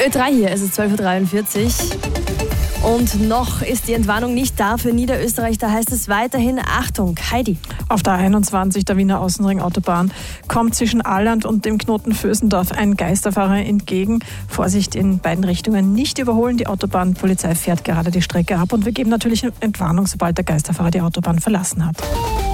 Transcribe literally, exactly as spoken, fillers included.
Ö drei hier, es ist zwölf Uhr dreiundvierzig. Und noch ist die Entwarnung nicht da für Niederösterreich. Da heißt es weiterhin Achtung. Heidi. Auf der einundzwanzig der Wiener Außenring-Autobahn kommt zwischen Alland und dem Knoten Vösendorf ein Geisterfahrer entgegen. Vorsicht in beiden Richtungen, nicht überholen. Die Autobahnpolizei fährt gerade die Strecke ab und wir geben natürlich Entwarnung, sobald der Geisterfahrer die Autobahn verlassen hat.